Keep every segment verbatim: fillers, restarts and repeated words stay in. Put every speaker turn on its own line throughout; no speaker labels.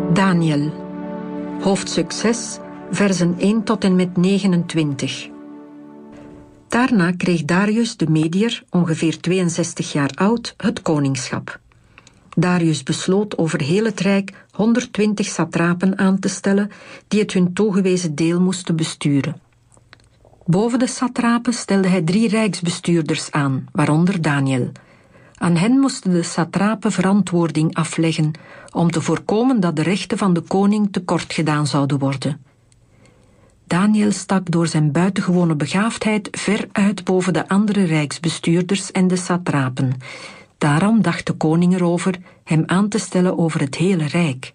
Daniel, hoofdstuk zes, versen één tot en met negenentwintig. Daarna kreeg Darius de Mediër, ongeveer tweeënzestig jaar oud, het koningschap. Darius besloot over heel het rijk honderdtwintig satrapen aan te stellen die het hun toegewezen deel moesten besturen. Boven de satrapen stelde hij drie rijksbestuurders aan, waaronder Daniel. Aan hen moesten de satrapen verantwoording afleggen om te voorkomen dat de rechten van de koning tekort gedaan zouden worden. Daniel stak door zijn buitengewone begaafdheid ver uit boven de andere rijksbestuurders en de satrapen. Daarom dacht de koning erover hem aan te stellen over het hele rijk.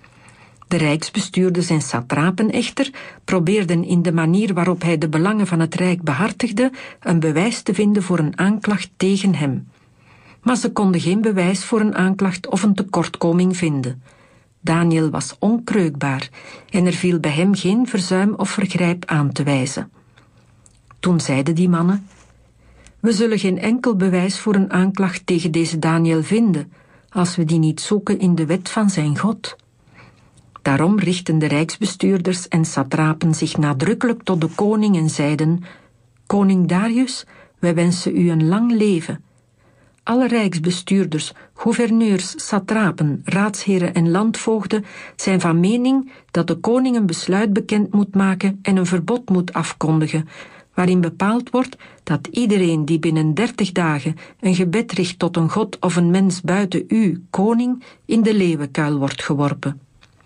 De rijksbestuurders en satrapen echter probeerden in de manier waarop hij de belangen van het rijk behartigde een bewijs te vinden voor een aanklacht tegen hem. Maar ze konden geen bewijs voor een aanklacht of een tekortkoming vinden. Daniel was onkreukbaar en er viel bij hem geen verzuim of vergrijp aan te wijzen. Toen zeiden die mannen: we zullen geen enkel bewijs voor een aanklacht tegen deze Daniel vinden, als we die niet zoeken in de wet van zijn God. Daarom richtten de rijksbestuurders en satrapen zich nadrukkelijk tot de koning en zeiden: koning Darius, wij wensen u een lang leven. Alle rijksbestuurders, gouverneurs, satrapen, raadsheren en landvoogden zijn van mening dat de koning een besluit bekend moet maken en een verbod moet afkondigen, waarin bepaald wordt dat iedereen die binnen dertig dagen een gebed richt tot een god of een mens buiten u, koning, in de leeuwenkuil wordt geworpen.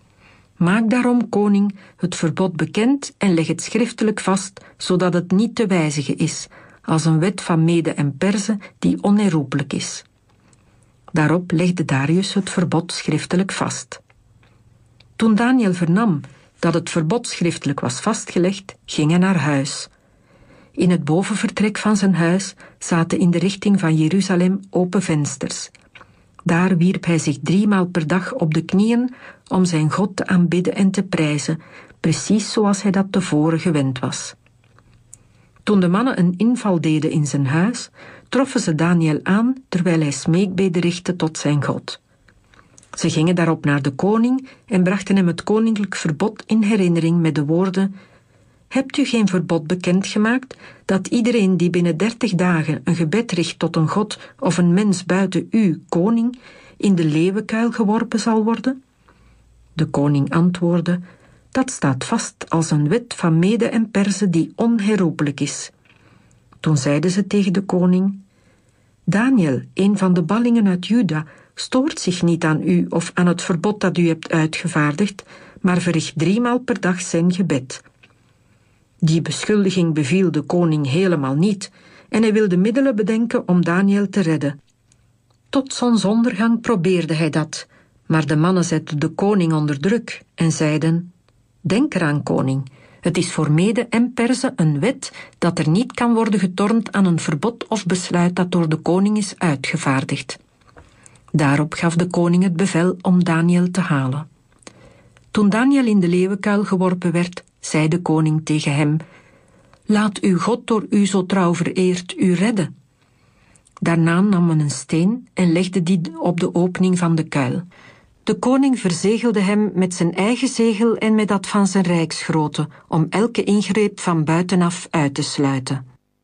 Maak daarom, koning, het verbod bekend en leg het schriftelijk vast, zodat het niet te wijzigen is, als een wet van Mede en Perze die onherroepelijk is. Daarop legde Darius het verbod schriftelijk vast. Toen Daniel vernam dat het verbod schriftelijk was vastgelegd, ging hij naar huis. In het bovenvertrek van zijn huis zaten in de richting van Jeruzalem open vensters. Daar wierp hij zich driemaal per dag op de knieën om zijn God te aanbidden en te prijzen, precies zoals hij dat tevoren gewend was. Toen de mannen een inval deden in zijn huis, troffen ze Daniel aan terwijl hij smeekbeden richtte tot zijn God. Ze gingen daarop naar de koning en brachten hem het koninklijk verbod in herinnering met de woorden: hebt u geen verbod bekendgemaakt dat iedereen die binnen dertig dagen een gebed richt tot een god of een mens buiten u, koning, in de leeuwenkuil geworpen zal worden? De koning antwoordde: dat staat vast als een wet van Mede en Perze die onherroepelijk is. Toen zeiden ze tegen de koning: Daniel, een van de ballingen uit Juda, stoort zich niet aan u of aan het verbod dat u hebt uitgevaardigd, maar verricht driemaal per dag zijn gebed. Die beschuldiging beviel de koning helemaal niet en hij wilde middelen bedenken om Daniel te redden. Tot zonsondergang probeerde hij dat, maar de mannen zetten de koning onder druk en zeiden: denk eraan, koning, het is voor Mede en Perze een wet dat er niet kan worden getornd aan een verbod of besluit dat door de koning is uitgevaardigd. Daarop gaf de koning het bevel om Daniel te halen. Toen Daniel in de leeuwenkuil geworpen werd, zei de koning tegen hem: laat uw God door u zo trouw vereerd u redden. Daarna nam men een steen en legde die op de opening van de kuil. De koning verzegelde hem met zijn eigen zegel en met dat van zijn rijksgrootte, om elke ingreep van buitenaf uit te sluiten.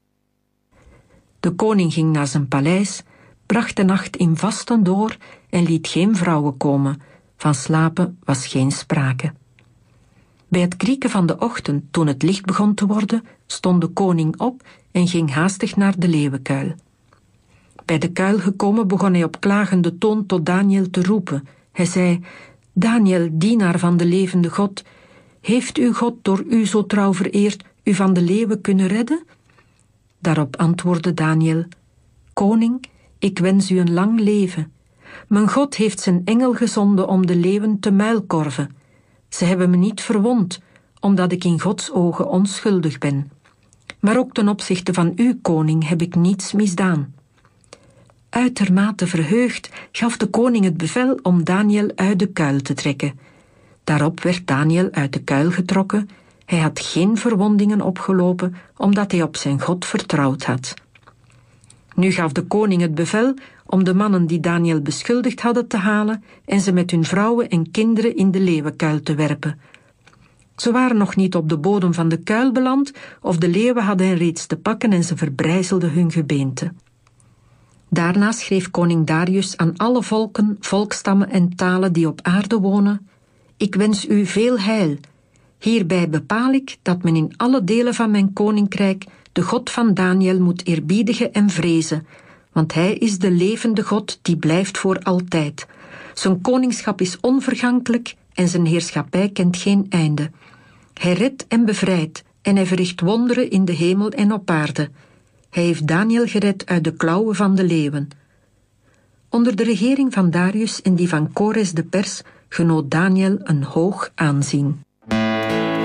De koning ging naar zijn paleis, bracht de nacht in vasten door en liet geen vrouwen komen. Van slapen was geen sprake. Bij het krieken van de ochtend, toen het licht begon te worden, stond de koning op en ging haastig naar de leeuwenkuil. Bij de kuil gekomen begon hij op klagende toon tot Daniel te roepen. Hij zei: Daniel, dienaar van de levende God, heeft uw God door u zo trouw vereerd u van de leeuwen kunnen redden? Daarop antwoordde Daniel: koning, ik wens u een lang leven. Mijn God heeft zijn engel gezonden om de leeuwen te muilkorven. Ze hebben me niet verwond, omdat ik in Gods ogen onschuldig ben. Maar ook ten opzichte van u, koning, heb ik niets misdaan. Uitermate verheugd gaf de koning het bevel om Daniel uit de kuil te trekken. Daarop werd Daniel uit de kuil getrokken. Hij had geen verwondingen opgelopen, omdat hij op zijn God vertrouwd had. Nu gaf de koning het bevel om de mannen die Daniel beschuldigd hadden te halen en ze met hun vrouwen en kinderen in de leeuwenkuil te werpen. Ze waren nog niet op de bodem van de kuil beland of de leeuwen hadden hen reeds te pakken en ze verbrijzelden hun gebeente. Daarna schreef koning Darius aan alle volken, volkstammen en talen die op aarde wonen: Ik wens u veel heil. Hierbij bepaal ik dat men in alle delen van mijn koninkrijk de God van Daniel moet eerbiedigen en vrezen, want hij is de levende God die blijft voor altijd. Zijn koningschap is onvergankelijk en zijn heerschappij kent geen einde. Hij redt en bevrijdt en hij verricht wonderen in de hemel en op aarde. Hij heeft Daniel gered uit de klauwen van de leeuwen. Onder de regering van Darius en die van Kores de Pers genoot Daniel een hoog aanzien.